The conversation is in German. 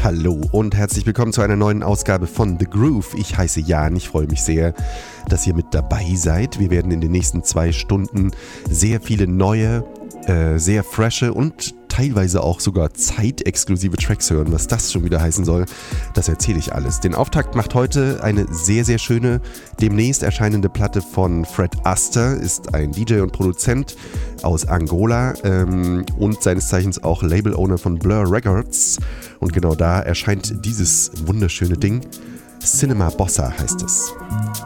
Hallo und herzlich willkommen zu einer neuen Ausgabe von The Groove. Ich heiße Jan, ich freue mich sehr, dass ihr mit dabei seid. Wir werden in den nächsten 2 Stunden sehr viele neue, sehr frische und teilweise auch sogar zeitexklusive Tracks hören. Was das schon wieder heißen soll, das erzähle ich alles. Den Auftakt macht heute eine sehr, sehr schöne, demnächst erscheinende Platte von Fred Aster, ist ein DJ und Produzent aus Angola und seines Zeichens auch Label-Owner von Blur Records. Und genau da erscheint dieses wunderschöne Ding. Cinema Bossa heißt es.